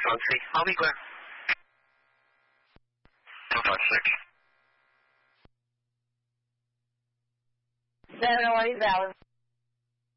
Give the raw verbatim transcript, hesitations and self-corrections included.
Chauncey, I'll be clear. two five six. seven oh eight valid.